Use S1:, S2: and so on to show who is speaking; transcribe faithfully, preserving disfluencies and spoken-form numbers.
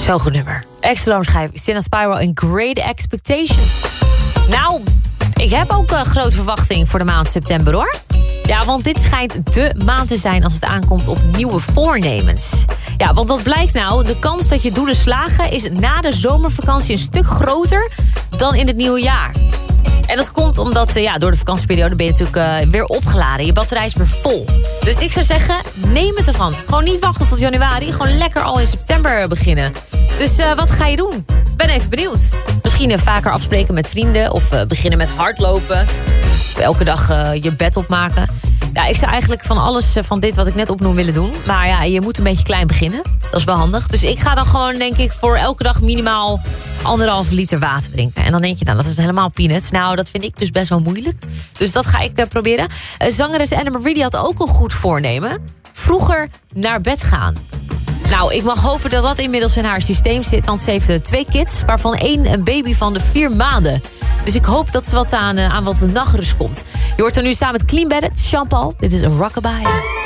S1: Zo'n goed nummer. Extra schijf, Sinna Spiral en Great Expectation. Nou, ik heb ook een grote verwachting voor de maand september, hoor. Ja, want dit schijnt de maand te zijn als het aankomt op nieuwe voornemens. Ja, want wat blijkt nou? De kans dat je doelen slagen is na de zomervakantie een stuk groter dan in het nieuwe jaar. En dat komt omdat uh, ja, door de vakantieperiode ben je natuurlijk uh, weer opgeladen. Je batterij is weer vol. Dus ik zou zeggen, neem het ervan. Gewoon niet wachten tot januari. Gewoon lekker al in september beginnen. Dus uh, wat ga je doen? Ben even benieuwd. Misschien uh, vaker afspreken met vrienden. Of uh, beginnen met hardlopen. Of elke dag uh, je bed opmaken. Ja, ik zou eigenlijk van alles uh, van dit wat ik net opnoem willen doen. Maar ja, je moet een beetje klein beginnen. Dat is wel handig. Dus ik ga dan gewoon, denk ik, voor elke dag minimaal anderhalf liter water drinken. En dan denk je, nou, dat is helemaal peanuts. Nou, dat vind ik dus best wel moeilijk. Dus dat ga ik uh, proberen. Uh, zangeres Anna Marie die had ook een goed voornemen. Vroeger naar bed gaan. Nou, ik mag hopen dat dat inmiddels in haar systeem zit. Want ze heeft uh, twee kids, waarvan één een baby van de vier maanden. Dus ik hoop dat ze wat aan, uh, aan wat nachtrust komt. Je hoort er nu samen met Clean Bandit, Jean Paul. Dit is een Rockabye.